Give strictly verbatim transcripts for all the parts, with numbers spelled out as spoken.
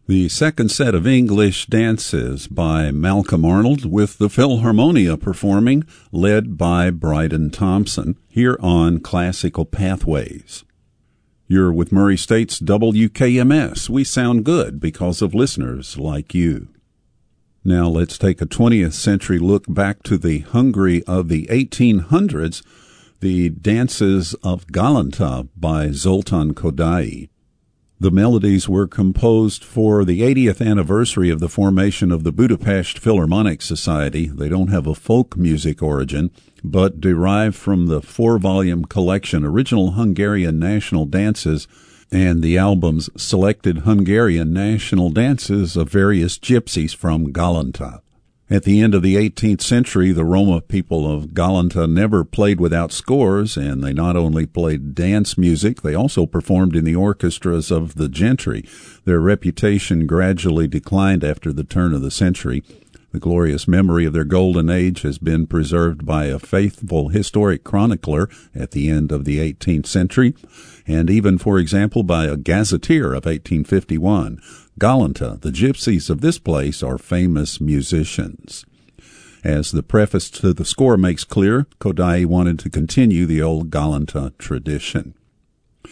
The second set of English dances by Malcolm Arnold, with the Philharmonia performing, led by Bryden Thompson, here on Classical Pathways. You're with Murray State's W K M S. We sound good because of listeners like you. Now let's take a twentieth century look back to the Hungary of the eighteen hundreds, the Dances of Galanta by Zoltán Kodály. The melodies were composed for the eightieth anniversary of the formation of the Budapest Philharmonic Society. They don't have a folk music origin, but derive from the four-volume collection Original Hungarian National Dances and the albums Selected Hungarian National Dances of Various Gypsies from Galanta. At the end of the eighteenth century, the Roma people of Galanta never played without scores, and they not only played dance music, they also performed in the orchestras of the gentry. Their reputation gradually declined after the turn of the century. The glorious memory of their golden age has been preserved by a faithful historic chronicler at the end of the eighteenth century, and even, for example, by a gazetteer of eighteen fifty-one. Galanta, the gypsies of this place, are famous musicians. As the preface to the score makes clear, Kodály wanted to continue the old Galanta tradition.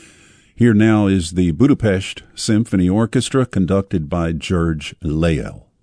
Here now is the Budapest Symphony Orchestra, conducted by George Leyel.